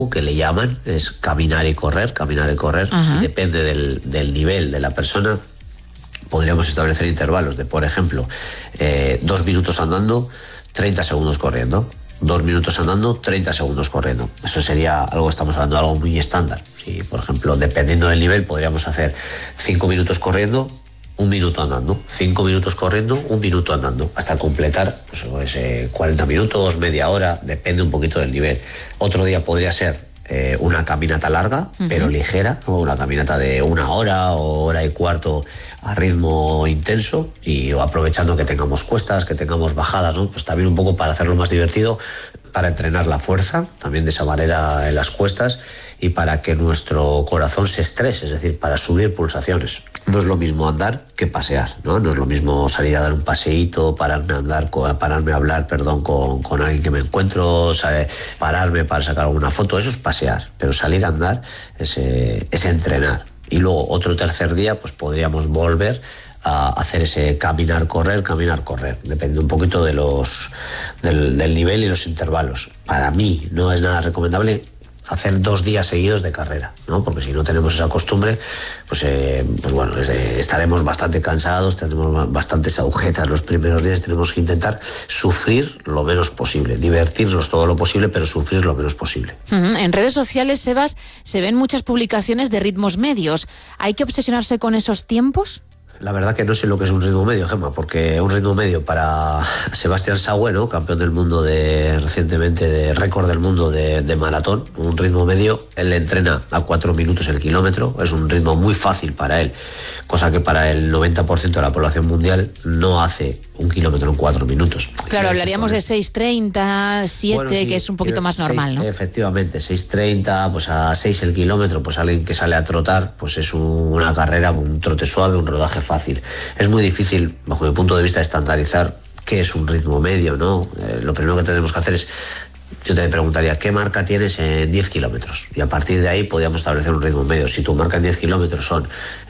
que le llaman, es caminar y correr, y depende del nivel de la persona. Podríamos establecer intervalos de, por ejemplo, 2 minutos andando, 30 segundos corriendo. 2 minutos andando, 30 segundos corriendo. Eso sería algo, estamos hablando de algo muy estándar. Si, por ejemplo, dependiendo del nivel, podríamos hacer 5 minutos corriendo, 1 minuto andando. 5 minutos corriendo, 1 minuto andando. Hasta completar 40 minutos, media hora, depende un poquito del nivel. Otro día podría ser una caminata larga, pero ligera, ¿no? Una caminata de 1 hora o 1 hora y cuarto a ritmo intenso, y aprovechando que tengamos cuestas, que tengamos bajadas, ¿no? Pues también un poco para hacerlo más divertido, para entrenar la fuerza, también de esa manera en las cuestas, y para que nuestro corazón se estrese, es decir, para subir pulsaciones. No es lo mismo andar que pasear, ¿no? No es lo mismo salir a dar un paseíto, pararme a hablar con alguien que me encuentro, pararme para sacar alguna foto, eso es pasear, pero salir a andar es entrenar. Y luego otro tercer día pues podríamos volver a hacer ese caminar-correr. Depende un poquito del nivel y los intervalos. Para mí no es nada recomendable hacer 2 días seguidos de carrera, ¿no? Porque si no tenemos esa costumbre, estaremos bastante cansados, tendremos bastantes agujetas los primeros días. Tenemos que intentar sufrir lo menos posible, divertirnos todo lo posible, pero sufrir lo menos posible. En redes sociales, Sebas, se ven muchas publicaciones de ritmos medios. ¿Hay que obsesionarse con esos tiempos? La verdad que no sé lo que es un ritmo medio, Gemma, porque un ritmo medio para Sebastián Saue, ¿no? Campeón del mundo recientemente de récord del mundo de maratón, un ritmo medio, él entrena a 4 minutos el kilómetro, es un ritmo muy fácil para él, cosa que para el 90% de la población mundial no hace 1 kilómetro en 4 minutos. Claro, hablaríamos de 6:30, 7, bueno, sí, que es un poquito más normal, 6, ¿no? Efectivamente, 6:30, pues a 6 el kilómetro, pues alguien que sale a trotar, pues es una carrera, un trote suave, un rodaje fácil. Es muy difícil, bajo mi punto de vista, estandarizar qué es un ritmo medio, ¿no? Lo primero que tenemos que hacer es, yo te preguntaría, ¿qué marca tienes en 10 kilómetros? Y a partir de ahí podríamos establecer un ritmo medio. Si tu marca en 10 kilómetros son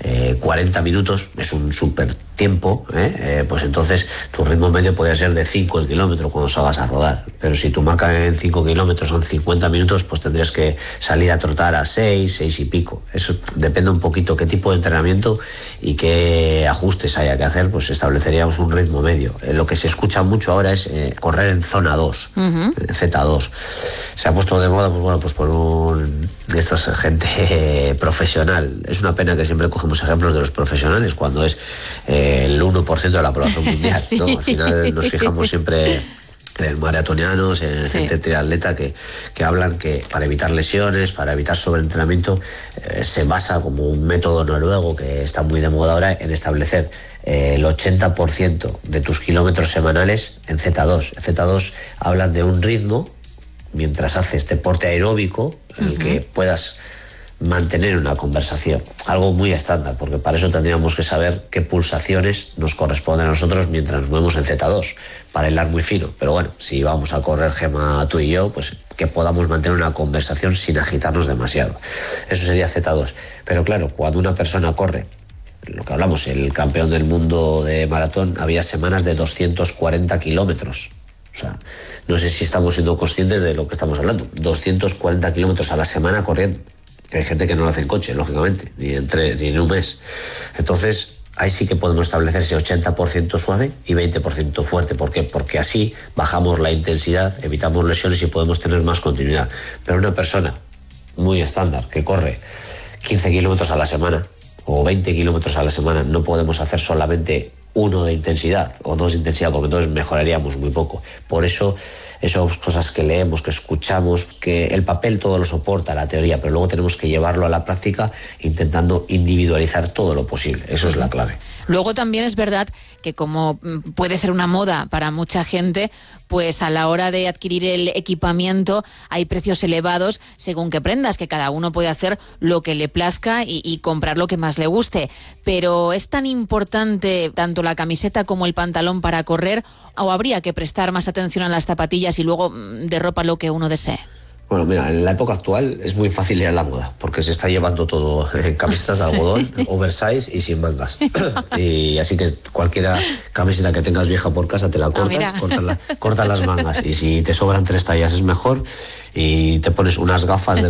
40 minutos, es un súper tiempo, pues entonces tu ritmo medio podría ser de 5 el kilómetro cuando salgas a rodar. Pero si tu marca en 5 kilómetros son 50 minutos, pues tendrías que salir a trotar a 6 y pico. Eso depende un poquito qué tipo de entrenamiento y qué ajustes haya que hacer, pues estableceríamos un ritmo medio. Lo que se escucha mucho ahora es correr en zona 2, Z2. Se ha puesto de moda, pues por esto es gente profesional. Es una pena que siempre cogemos ejemplos de los profesionales cuando es el 1% de la población mundial, sí, ¿no? Al final nos fijamos siempre en maratonianos, en gente triatleta que hablan que para evitar lesiones, para evitar sobreentrenamiento, se basa como un método noruego que está muy de moda ahora en establecer el 80% de tus kilómetros semanales en Z2. En Z2 hablan de un ritmo mientras haces deporte aeróbico en el que puedas mantener una conversación, algo muy estándar, porque para eso tendríamos que saber qué pulsaciones nos corresponden a nosotros mientras nos movemos en Z2, para hilar muy fino. Pero bueno, si vamos a correr, Gemma, tú y yo, pues que podamos mantener una conversación sin agitarnos demasiado. Eso sería Z2. Pero claro, cuando una persona corre, lo que hablamos, el campeón del mundo de maratón, había semanas de 240 kilómetros. O sea, no sé si estamos siendo conscientes de lo que estamos hablando. 240 kilómetros a la semana corriendo. Hay gente que no lo hace en coche, lógicamente, ni en un mes. Entonces, ahí sí que podemos establecer ese 80% suave y 20% fuerte. ¿Por qué? Porque así bajamos la intensidad, evitamos lesiones y podemos tener más continuidad. Pero una persona muy estándar que corre 15 kilómetros a la semana o 20 kilómetros a la semana, no podemos hacer solamente 1 de intensidad o 2 de intensidad, porque entonces mejoraríamos muy poco. Por eso, esas cosas que leemos, que escuchamos, que el papel todo lo soporta, la teoría, pero luego tenemos que llevarlo a la práctica intentando individualizar todo lo posible. Eso es la clave. Luego también es verdad que como puede ser una moda para mucha gente, pues a la hora de adquirir el equipamiento hay precios elevados según qué prendas, que cada uno puede hacer lo que le plazca y comprar lo que más le guste. Pero ¿es tan importante tanto la camiseta como el pantalón para correr, o habría que prestar más atención a las zapatillas y luego de ropa lo que uno desee? Bueno, mira, en la época actual es muy fácil ir a la moda, porque se está llevando todo en camisetas de algodón, oversize y sin mangas. Y así que cualquiera camiseta que tengas vieja por casa te la cortas, cortas las mangas. Y si te sobran 3 tallas es mejor, y te pones unas gafas de